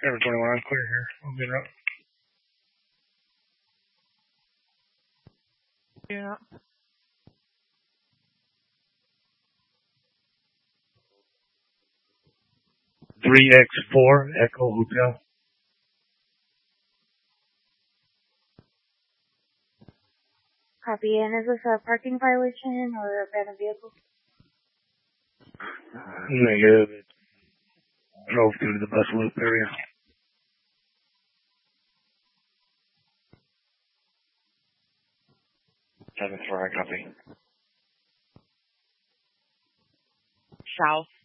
Ever 21, I'm clear here. I'll be up. Yeah. $3X4 Echo Hotel. Copy. And is this a parking violation or abandoned vehicle? Negative. It drove through the bus loop area. 7-4, I copy. South.